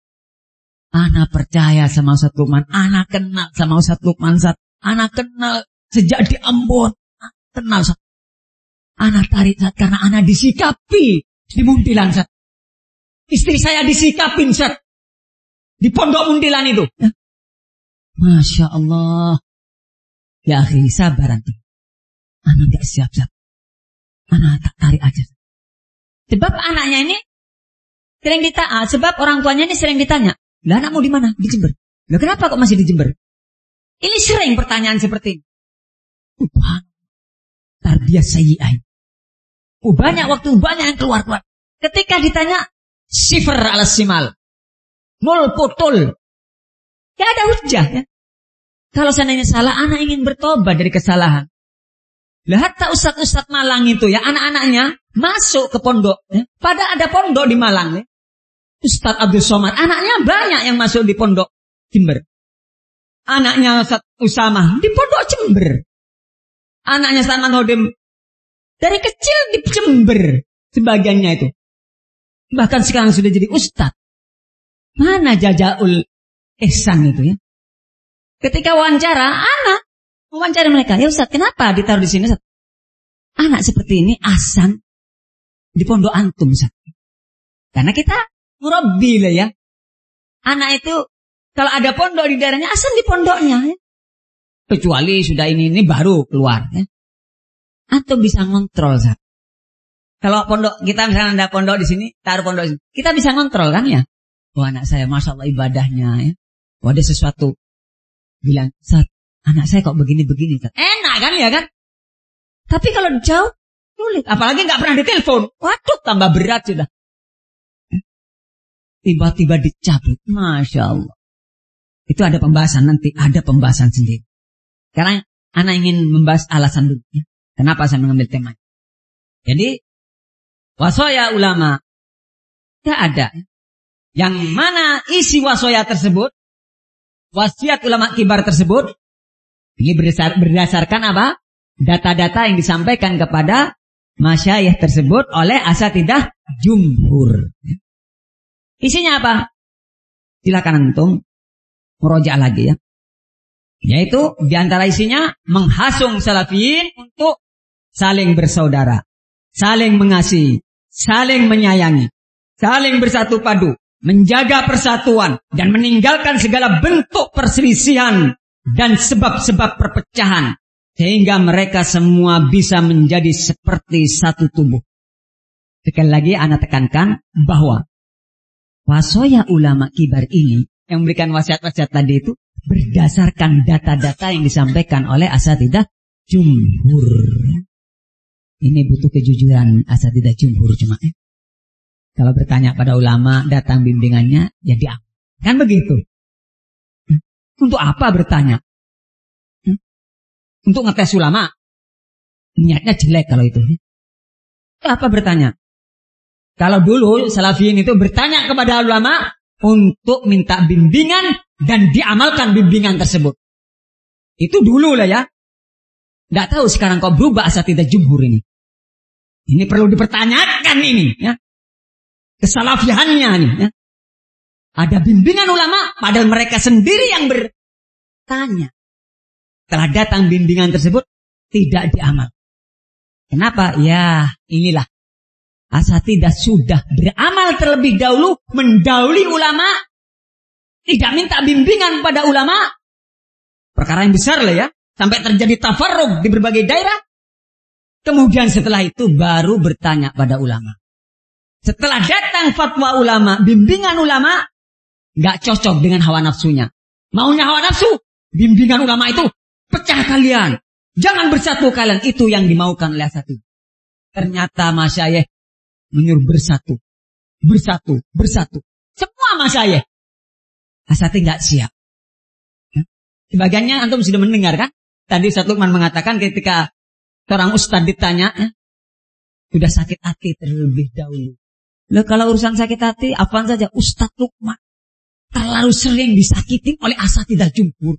Speaker 2: Ana percaya sama Ustaz Lukman. Ana kenal sama Ustaz Lukman, Ustaz. Ana kenal sejak di Ambon. Ana kenal, Ustaz. Ana tarik, Ustaz, karena ana disikapi di Muntilan, Ustaz. Istri saya disikapin, Ustaz. Di pondok Muntilan itu. Ya. Masya Allah. Ya akhi, sabar nanti. Ana gak siap, Ustaz. Ana tak tarik aja. Sebab anaknya ini sering ditanya, sebab orang tuanya ini sering ditanya. Lah anakmu di mana? Di Jember. Lah kenapa kok masih di Jember? Ini sering pertanyaan seperti ini. Subhanallah. Tarbiyah sayyi'ah. Oh, banyak waktu, banyak yang keluar-keluar. Ketika ditanya, sifar ala simal. Nol potol. Ya ada hujah ya. Kalau seandainya salah, anak ingin bertobat dari kesalahan. Lah hatta ustaz-ustaz Malang itu ya, anak-anaknya masuk ke pondok. Ya. Pada ada pondok di Malang ya. Ustaz Abdul Somad, anaknya banyak yang masuk di pondok Jember. Anaknya Ustaz Usama di pondok Jember. Anaknya Ustaz Manhodim dari kecil di Jember. Sebagiannya itu. Bahkan sekarang sudah jadi ustaz. Mana Jajaul Ihsan itu ya. Ketika wawancara, anak wawancara mereka. Ya Ustaz, kenapa ditaruh di sini Ustaz? Anak seperti ini asan di pondok antum Ustaz. Karena kita murabbi lah ya. Anak itu kalau ada pondok di daerahnya asan di pondoknya ya. Kecuali sudah ini ini baru keluar ya. Antum bisa ngontrol Ustaz. Kalau pondok kita misalnya ada pondok di sini, taruh pondok di sini, kita bisa ngontrol kan ya. Wah anak saya masya Allah ibadahnya ya. Wah ada sesuatu bilang, Ustaz, anak saya kok begini-begini Ustaz. Enak kan ya kan. Tapi kalau jauh sulit, apalagi nggak pernah ditelepon. Waduh tambah berat sudah. Tiba-tiba dicabut. Masya Allah. Itu ada pembahasan nanti. Ada pembahasan sendiri. Karena anak ingin membahas alasan dulu. Ya. Kenapa saya mengambil tema. Jadi. Wasoya ulama. Tidak ada. Yang mana isi wasoya tersebut. Wasiat ulama kibar tersebut. Ini berdasar, berdasarkan apa? Data-data yang disampaikan kepada masyayikh tersebut oleh asatidah jumhur. Isinya apa? Silakan antum murojaah lagi ya. Yaitu diantara isinya menghasung salafiyin untuk saling bersaudara, saling mengasihi, saling menyayangi, saling bersatu padu, menjaga persatuan dan meninggalkan segala bentuk perselisihan dan sebab-sebab perpecahan sehingga mereka semua bisa menjadi seperti satu tubuh. Sekali lagi ana tekankan bahwa wasoya ulama kibar ini yang memberikan wasiat-wasiat tadi itu berdasarkan data-data yang disampaikan oleh asatidah jumhur. Ini butuh kejujuran asatidah jumhur cuma eh. Kalau bertanya pada ulama datang bimbingannya ya diambil. Kan begitu. Untuk apa bertanya? Untuk ngetes ulama. Niatnya jelek kalau itu. Apa bertanya? Kalau dulu salafiyin itu bertanya kepada ulama untuk minta bimbingan dan diamalkan bimbingan tersebut. Itu dulu lah ya. Tidak tahu sekarang kok berubah asatidah jumhur ini. Ini perlu dipertanyakan ini ya. Kesalafihannya ini ya. Ada bimbingan ulama padahal mereka sendiri yang bertanya. Setelah datang bimbingan tersebut tidak diamal. Kenapa? Ya inilah. Asatidah sudah beramal terlebih dahulu, mendahului ulama, tidak minta bimbingan pada ulama. Perkara yang besar lah ya, sampai terjadi tafarruq di berbagai daerah. Kemudian setelah itu baru bertanya pada ulama. Setelah datang fatwa ulama, bimbingan ulama, nggak cocok dengan hawa nafsunya. Maunya hawa nafsu, bimbingan ulama itu pecah kalian, jangan bersatu kalian, itu yang dimaukan oleh asatidah. Ternyata masyayikh menyuruh bersatu, bersatu, bersatu. Semua masyayikh. Asatidah nggak siap. Sebagiannya antum sudah mendengar kan? Tadi Ustaz Lukman mengatakan ketika seorang ustaz ditanya, eh, sudah sakit hati terlebih dahulu. Loh kalau urusan sakit hati, apaan saja Ustaz Lukman terlalu sering disakiti oleh asatidah jumhur.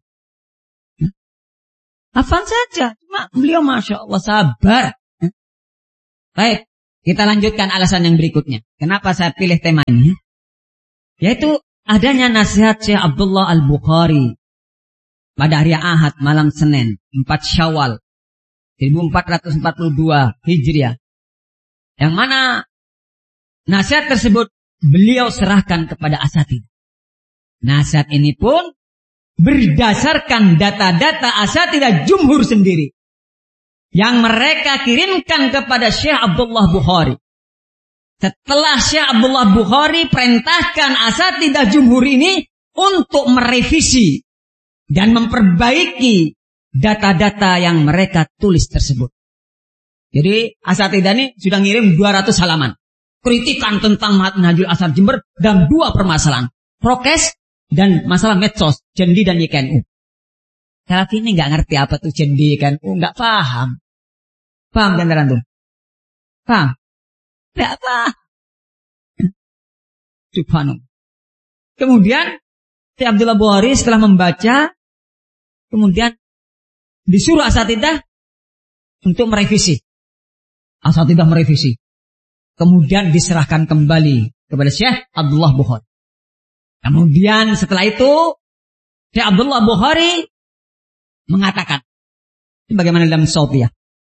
Speaker 2: Apaan saja, cuma beliau masya Allah sabar. Baik, kita lanjutkan alasan yang berikutnya. Kenapa saya pilih tema ini? Yaitu adanya nasihat Syekh Abdullah Al-Bukhari pada hari Ahad malam Senin empat Syawal seribu empat ratus empat puluh dua Hijriah. Yang mana nasihat tersebut beliau serahkan kepada asatidzah. Nasihat ini pun berdasarkan data-data asatidzah jumhur sendiri yang mereka kirimkan kepada Syekh Abdullah Bukhari. Setelah Syekh Abdullah Bukhari perintahkan asatidzah jumhur ini untuk merevisi dan memperbaiki data-data yang mereka tulis tersebut. Jadi asatidzah ini sudah ngirim dua ratus halaman. Kritikan tentang Minhajul Athar Jember dan dua permasalahan. Prokes dan masalah medsos, Jendi dan Y K N U. Salafi ini nggak ngerti apa tuh Jendi, Y K N U, nggak paham. Paham kan antum? Paham? Nggak paham. Subhanallah. Kemudian Syekh Abdullah Bukhari setelah membaca, kemudian disuruh asatidzah untuk merevisi. Asatidzah merevisi. Kemudian diserahkan kembali kepada Syekh Abdullah Bukhari. Kemudian setelah itu Syekh Abdullah Bukhari mengatakan, bagaimana dalam Syafi'iyah.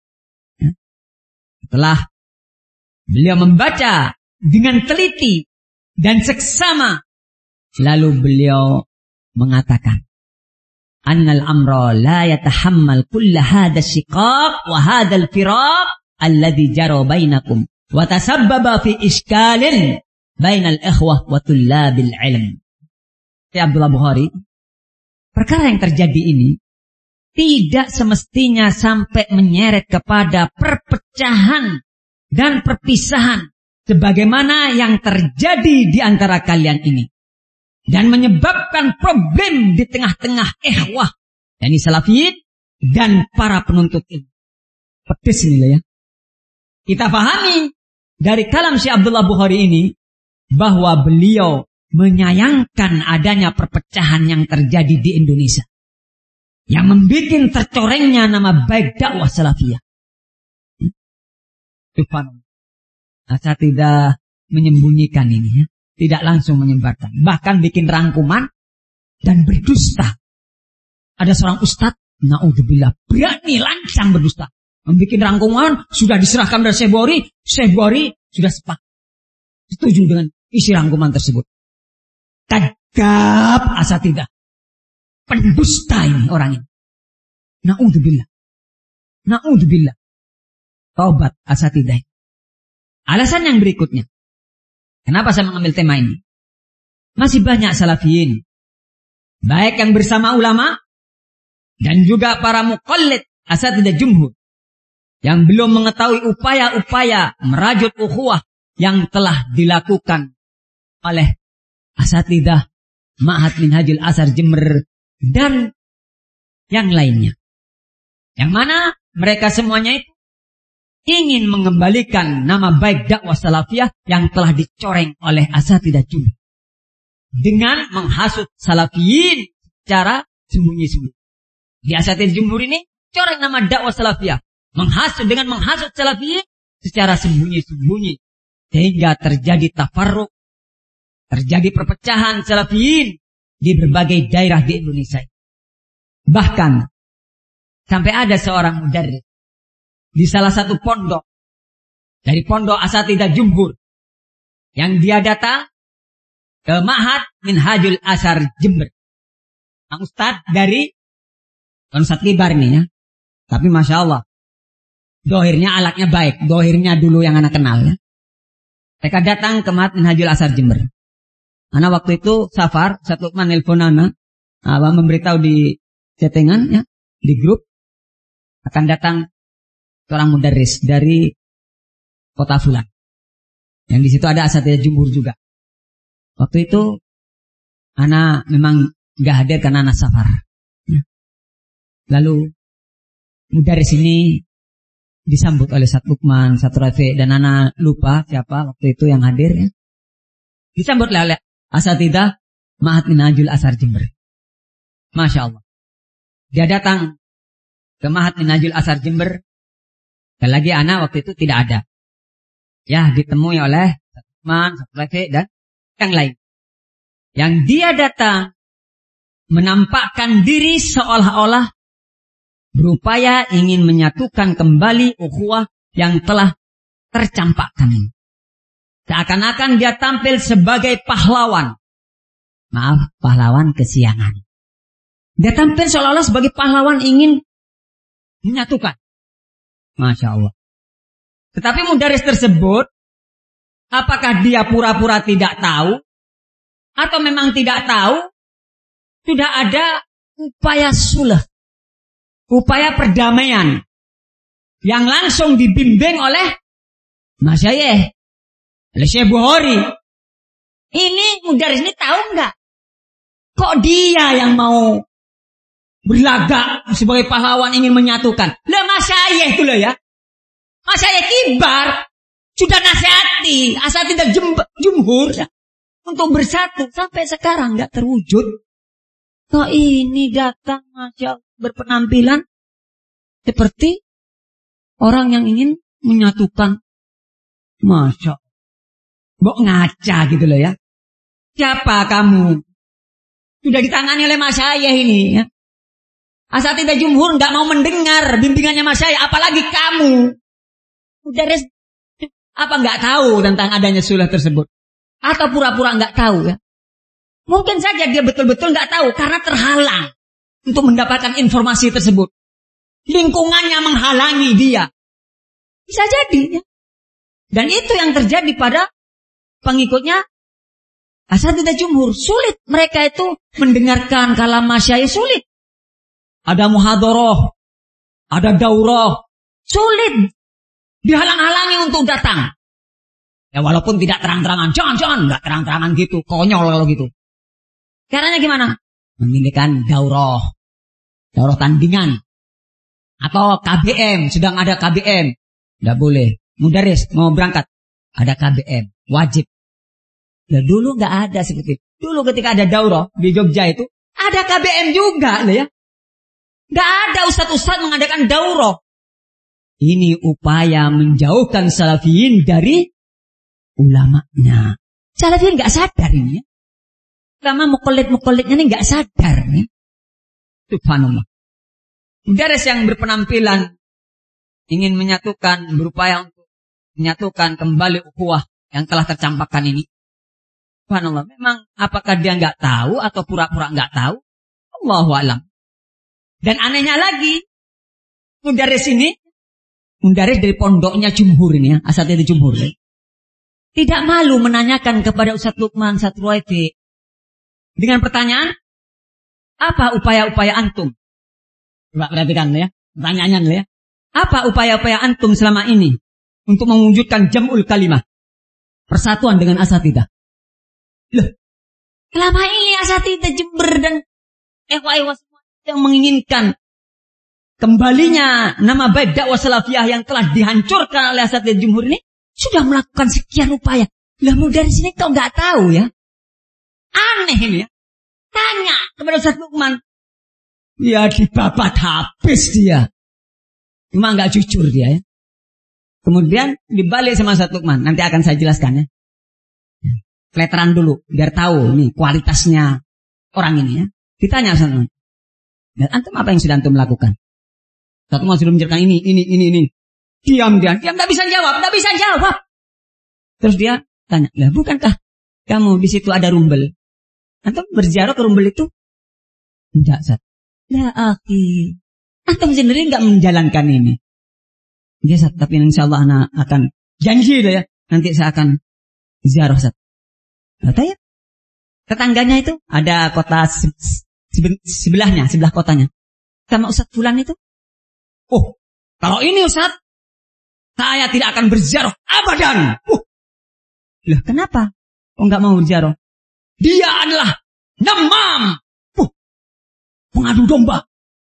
Speaker 2: Setelah beliau membaca dengan teliti dan seksama, lalu beliau mengatakan, annal amra la yatahammal kulla hadha shiqaq wa hadha al-firaq alladhi jara bainakum wa tasabbaba fi iskalin bainal ikhwah wa tullabil ilm. Ya Abdullah Bukhari, perkara yang terjadi ini tidak semestinya sampai menyeret kepada perpecahan dan perpisahan sebagaimana yang terjadi di antara kalian ini dan menyebabkan problem di tengah-tengah ikhwah yakni salafiyin dan para penuntut ilmu. Pedes ini lah ya. Kita pahami dari kalam Syekh Abdullah Bukhari ini bahwa beliau menyayangkan adanya perpecahan yang terjadi di Indonesia yang membuat tercorengnya nama baik dakwah salafiyah. Subhanallah. Asatidzah menyembunyikan ini ya, tidak langsung menyebarkan, bahkan bikin rangkuman dan berdusta. Ada seorang ustadz, naudzubillah, berani lancang berdusta, membuat rangkuman sudah diserahkan dari Syekh Bukhari, Syekh Bukhari sudah sepakat, setuju dengan isi rangkuman tersebut. Kadzab asatidzah. Pendusta ini orang ini. Naudzubillah. Naudzubillah. Taubat asatidzah. Alasan yang berikutnya. Kenapa saya mengambil tema ini? Masih banyak salafiyin. Baik yang bersama ulama dan juga para muqallid asatidzah jumhur yang belum mengetahui upaya-upaya merajut ukhuwah yang telah dilakukan oleh asatidzah Ma'had Minhajul Athar Jember dan yang lainnya. Yang mana mereka semuanya itu ingin mengembalikan nama baik dakwah salafiyah yang telah dicoreng oleh asatidzah jumhur dengan menghasut salafiyin secara sembunyi-sembunyi. Di asatidzah jumhur ini coreng nama dakwah salafiyah, menghasut dengan menghasut salafiyin secara sembunyi-sembunyi sehingga terjadi tafarruq, terjadi perpecahan salafiyin di berbagai daerah di Indonesia. Bahkan sampai ada seorang mudarris di salah satu pondok dari pondok asatidzah jumhur yang dia datang ke Ma'had Minhajul Athar Jember. Nah, Ustadz dari Ustadz Kibar ini ya. Tapi Masya Allah, dohirnya alaknya baik, dohirnya dulu yang anak kenal ya. Mereka datang ke Ma'had Minhajul Athar Jember. Anak waktu itu safar, satu man nelpon anak, abang memberitahu di chattingan ya, di grup akan datang seorang mudarris dari kota Fulan. Yang di situ ada asatidzah jumhur juga. Waktu itu anak memang nggak hadir karena anak safar. Lalu mudarris ini disambut oleh Sat Lukman, Sat Rafi dan anak lupa siapa waktu itu yang hadir ya. Disambut oleh asatidzah Ma'had Minhajul Athar Jember. Masya Allah. Dia datang ke Ma'had Minhajul Athar Jember. Dan lagi anak waktu itu tidak ada. Ya, ditemui oleh Utsman, Rafi' dan yang lain. Yang dia datang menampakkan diri seolah-olah berupaya ingin menyatukan kembali ukhuwah yang telah tercampakkan ini. Seakan-akan dia tampil sebagai pahlawan. Maaf, pahlawan kesiangan. Dia tampil seolah-olah sebagai pahlawan ingin menyatukan. Masya Allah. Tetapi mudaris tersebut, apakah dia pura-pura tidak tahu? Atau memang tidak tahu? Sudah ada upaya sulh. Upaya perdamaian. Yang langsung dibimbing oleh Masyayikh. Oleh Syekh Bukhari. Ini mudaris ini tahu enggak? Kok dia yang mau berlagak sebagai pahlawan ingin menyatukan? Lah Masyayikh itu loh ya. Masyayikh kibar. Sudah nasihati. Asatidzah jumhur. Ya, untuk bersatu. Sampai sekarang enggak terwujud. Kok ini datang Masya Allah, berpenampilan seperti orang yang ingin menyatukan. Masya Allah. Mbok ngaca gitu loh ya. Siapa kamu? Sudah ditangani oleh Masyayikh ini ya. Asatidzah jumhur enggak mau mendengar bimbingannya Masyayikh, apalagi kamu. Mudaris apa enggak tahu tentang adanya sulh tersebut? Atau pura-pura enggak tahu ya? Mungkin saja dia betul-betul enggak tahu karena terhalang untuk mendapatkan informasi tersebut. Lingkungannya menghalangi dia. Bisa jadi ya. Dan itu yang terjadi pada pengikutnya asatidzah jumhur. Sulit mereka itu mendengarkan kalam Masyayikh, sulit. Ada muhadharah, ada daurah, sulit. Dihalang-halangi untuk datang. Ya walaupun tidak terang-terangan, jangan-jangan enggak terang-terangan gitu, konyol kalau gitu. Caranya gimana? Memilihkan daurah, daurah tandingan, atau K B M, sedang ada K B M, enggak boleh. Mudaris mau berangkat, ada K B M, wajib. Ya dulu enggak ada seperti itu. Dulu ketika ada daurah di Jogja itu, ada K B M juga loh ya. Enggak ada ustaz-ustaz mengadakan daurah. Ini upaya menjauhkan salafiyin dari ulamanya. Salafiyin enggak sadar ini ya. Ulama muqallid-muqallidnya ini enggak sadar nih. Subhanallah. Mudaris yang berpenampilan ingin menyatukan, berupaya untuk menyatukan kembali ukhuwah yang telah tercampakkan ini. Subhanallah. Memang apakah dia enggak tahu atau pura-pura enggak tahu? Allahu a'lam. Dan anehnya lagi, mudaris ini, mudaris dari pondoknya jumhur ini ya, asatidzah jumhur. Ya. Tidak malu menanyakan kepada Ustaz Lukman, Ustaz Ruwaidi, dengan pertanyaan, apa upaya-upaya antum? Coba perhatikan ya, pertanyaannya ya. Apa upaya-upaya antum selama ini untuk mewujudkan jam'ul kalimah, persatuan dengan asatidzah? Loh, selama ini asatidzah Jember dan ikhwah-ikhwah yang menginginkan kembalinya nama baik dakwah salafiyah yang telah dihancurkan oleh asatidzah jumhur ini sudah melakukan sekian upaya. Lah mudaris ini kau nggak tahu ya? Aneh ini ya. Tanya kepada Ustaz Lukman. Ya dibabat habis dia. Cuma nggak jujur dia ya. Kemudian dibalik sama Ustaz Lukman. Nanti akan saya jelaskan ya. Kleteran dulu biar tahu nih kualitasnya orang ini ya. Ditanya Ustaz Lukman. Dan antum apa yang sudah antum lakukan? Satu mas sudah menjelaskan ini, ini, ini, ini. Diam, diam, diam, tidak bisa jawab, tidak bisa jawab. Terus dia tanya, lah bukankah kamu di situ ada rumbel? Antum berziarah ke rumbel itu? Tidak, Ustaz. Ya, akhi. Antum sendiri enggak menjalankan ini. Dia, Ustaz, tapi insya Allah anak akan janji deh ya. Nanti saya akan ziarah, Ustaz. Kata ya. Tetangganya itu ada kota sebelahnya, sebelah kotanya. Sama Ustaz Fulan itu. Oh, kalau ini Ustaz, saya tidak akan berziarah abadan. Uh. Lah kenapa? Oh enggak mau berziarah? Dia adalah namam. Uh. Pengadu domba.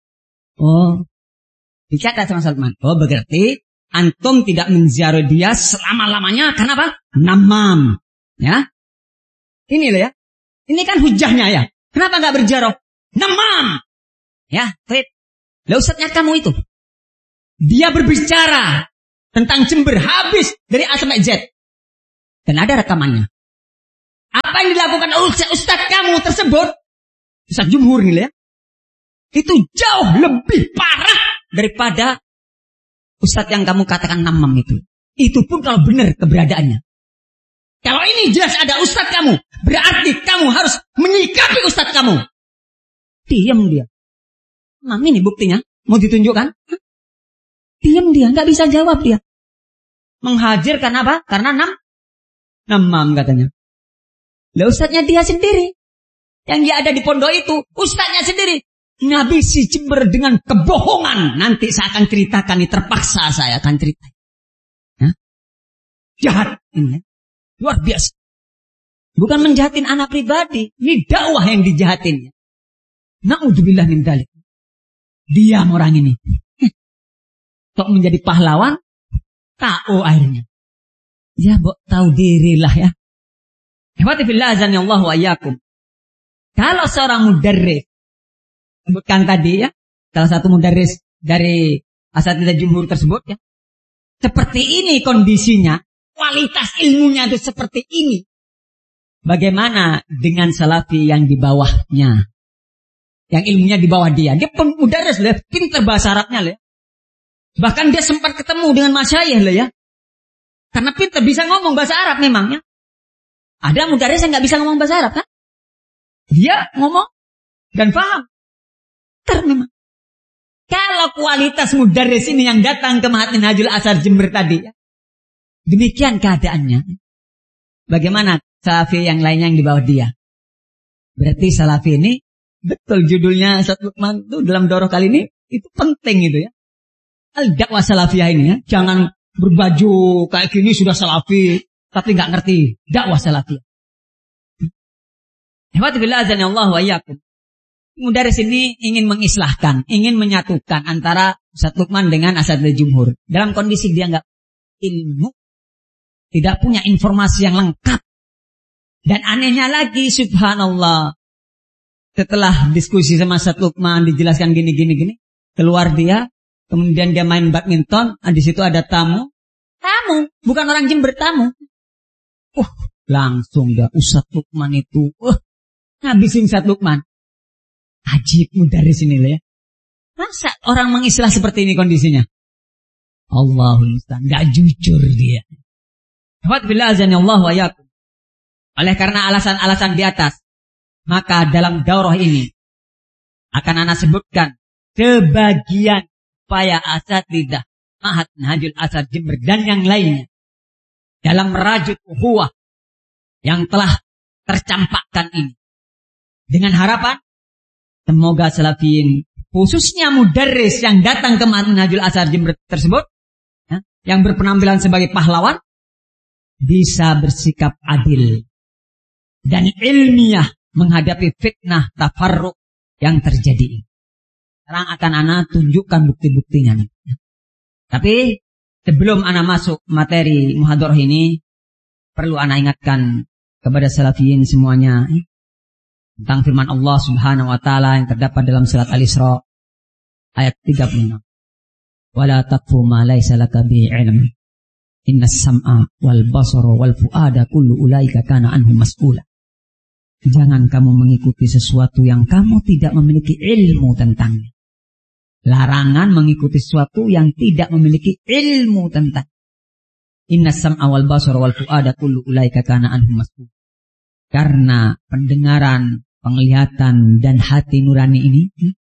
Speaker 2: Oh. Dicatat sama Salman. Oh berarti antum tidak menziarah dia selama-lamanya. Kenapa? Namam. Ya. Ini loh ya. Ini kan hujahnya ya. Kenapa enggak berziarah? Namam. Ya, fit. Lah Ustaznya kamu itu. Dia berbicara tentang Jember habis dari A sampai Z. Dan ada rekamannya. Apa yang dilakukan oleh Ustadz kamu tersebut, Ustadz Jumhur nih ya, itu jauh lebih parah daripada Ustadz yang kamu katakan namam itu. Itu pun kalau benar keberadaannya. Kalau ini jelas ada Ustadz kamu, berarti kamu harus menyikapi Ustadz kamu. Diam dia. Mam ini buktinya, mau ditunjukkan? Diam dia, nggak bisa jawab dia. Menghajar karena apa? Karena nam, namam katanya. Lah Ustadznya dia sendiri. Yang dia ada di pondok itu, Ustadznya sendiri. Ngabisi Jember dengan kebohongan. Nanti saya akan ceritakan, ini terpaksa saya akan cerita. Hah? Jahat ini. Luar biasa. Bukan menjahatin anak pribadi. Ini dakwah yang dijahatinnya. Na'udzubillah min dzalik. Diam orang ini. Kok menjadi pahlawan? Tahu akhirnya. Ya, bok, tahu dirilah ya. Ihwati fillah azan ya Allah wa iyyakum. Kalau seorang mudarris, sebutkan tadi ya, salah satu mudarris dari asatidzah jumhur tersebut ya. Seperti ini kondisinya, kualitas ilmunya itu seperti ini. Bagaimana dengan salafi yang di bawahnya? Yang ilmunya di bawah dia. Dia mudarris lah, pintar bahasa Arabnya lah. Bahkan dia sempat ketemu dengan masyayikh lah ya. Karena pintar bisa ngomong bahasa Arab memangnya. Ada mudarris yang nggak bisa ngomong bahasa Arab kan? Dia ngomong dan paham. Ter memang. Kalau kualitas mudarris ini yang datang ke Ma'had Minhajul Athar Jember tadi ya. Demikian keadaannya. Bagaimana salafi yang lainnya yang di bawah dia? Berarti salafi ini betul judulnya Ustaz Lukman itu dalam daurah kali ini itu penting itu ya. Al-dakwah salafiyah ini ya. Jangan berbaju kayak gini sudah salafi tapi nggak ngerti dakwah salafiyah. Alhamdulillah azan Allah wa iyyakum. Mudarris ini ingin mengislahkan, ingin menyatukan antara Ustaz Lukman dengan asatidzah jumhur. Dalam kondisi dia nggak ilmu, tidak punya informasi yang lengkap. Dan anehnya lagi, subhanallah, setelah diskusi sama Ustaz Lukman dijelaskan gini gini gini, keluar dia, kemudian dia main badminton, di situ ada tamu, tamu, bukan orang Jember, tamu. Uh, langsung dia Ustaz Lukman itu, uh, ngabisin Ustaz Lukman. Ajib mudarris ini ya. Masa orang mengislah seperti ini kondisinya? Allahul musta'an, enggak jujur dia. Alhamdulillah azan Allah wa iyyakum. Oleh karena alasan-alasan di atas, maka dalam daurah ini akan ana sebutkan sebagian upaya asatidzah Ma'had Minhajul Athar Jember dan yang lainnya dalam merajut ukhuwah yang telah tercampakkan ini. Dengan harapan semoga salafiyin, khususnya mudarris yang datang ke Ma'had Minhajul Athar Jember tersebut, ya, yang berpenampilan sebagai pahlawan, bisa bersikap adil dan ilmiah menghadapi fitnah tafarruq yang terjadi. Sekarang akan ana tunjukkan bukti-buktinya. Tapi sebelum ana masuk materi muhadarah ini, perlu ana ingatkan kepada salafiyin semuanya tentang firman Allah Subhanahu wa taala yang terdapat dalam surat Al-Isra ayat tiga puluh enam. Wala taqfu ma laysa laka bihi ilm. Innas sam'a wal basara wal fuada kullu ulaika kana anhu mas'ula. Jangan kamu mengikuti sesuatu yang kamu tidak memiliki ilmu tentangnya. Larangan mengikuti sesuatu yang tidak memiliki ilmu tentang. Innas sam'a wal basara wal fuada kullu ulaika kana anhu mas'ula. Karena pendengaran, penglihatan dan hati nurani ini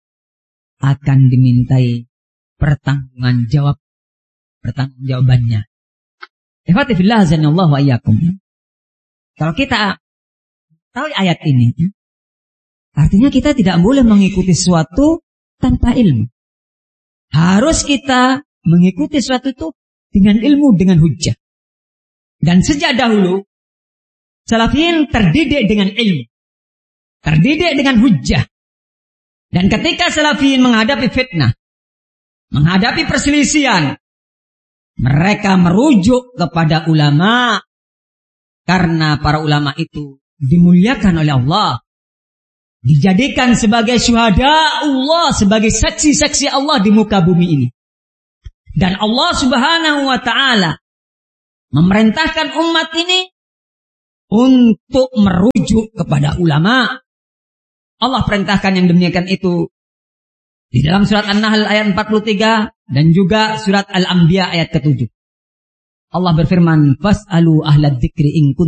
Speaker 2: akan dimintai pertanggungan jawab, pertanggung jawabannya. Ihwati fillah azanallahu wa iyyakum. Kalau kita tahu ayat ini, artinya kita tidak boleh mengikuti sesuatu tanpa ilmu. Harus kita mengikuti sesuatu itu dengan ilmu, dengan hujjah. Dan sejak dahulu salafiyin terdidik dengan ilmu, terdidik dengan hujjah. Dan ketika salafiyin menghadapi fitnah, menghadapi perselisihan, mereka merujuk kepada ulama. Karena para ulama itu dimuliakan oleh Allah, dijadikan sebagai syuhada Allah, sebagai saksi-saksi Allah di muka bumi ini. Dan Allah Subhanahu wa taala memerintahkan umat ini untuk merujuk kepada ulama. Allah perintahkan yang demikian itu di dalam surat An-Nahl ayat empat puluh tiga dan juga surat Al-Anbiya ayat ketujuh. Allah berfirman, "Fas'alu ahlad dzikri in